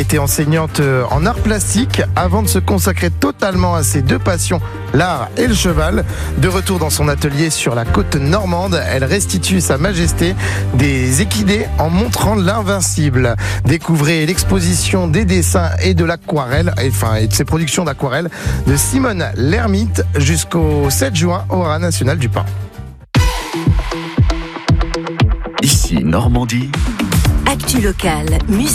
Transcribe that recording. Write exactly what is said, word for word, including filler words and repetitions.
était enseignante en arts plastiques avant de se consacrer totalement à ses deux passions, l'art et le cheval. De retour dans son atelier sur la côte normande, elle restitue sa majesté des équidés en montrant l'invincible. Découvrez l'exposition des dessins et de l'aquarelle, enfin et de ses productions d'aquarelle de Simone Lermite jusqu'au sept juin au Haras national du Pin. Ici Normandie. Actu locale, musique.